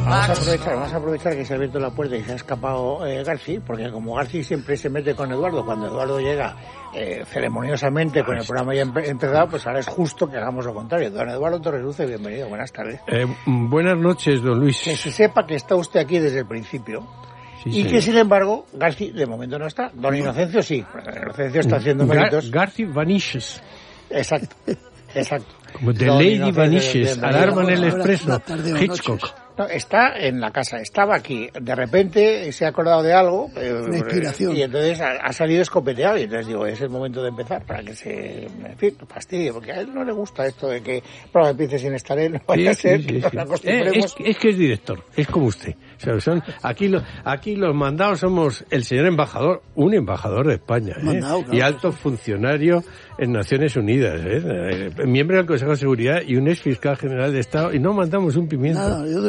Vamos a aprovechar que se ha abierto la puerta y se ha escapado Garci, porque como Garci siempre se mete con Eduardo, cuando Eduardo llega ceremoniosamente con el programa ya empezado, pues ahora es justo que hagamos lo contrario. Don Eduardo Torreluce, bienvenido, buenas tardes. Buenas noches, don Luis. Que se sepa que está usted aquí desde el principio. Sí, y señor. Que sin embargo Garci de momento no está. Don Inocencio sí, Inocencio está haciendo méritos. Garci vanishes. Exacto. Como The Lady Vanishes, alarma en el expreso, Hitchcock. No, está en la casa, estaba aquí, de repente se ha acordado de algo, una inspiración. Y entonces ha salido escopeteado, y entonces digo, es el momento de empezar, para que se, en fin, fastidie, porque a él no le gusta esto de que el empiece sin estar él, no vaya a ser que nos acostumbremos. Es que es director, es como usted. O sea, aquí los mandados somos el señor embajador, un embajador de España, mandado, claro. Y alto funcionario en Naciones Unidas, miembro del Consejo de Seguridad y un ex fiscal general de Estado, y no mandamos un pimiento. Nada, yo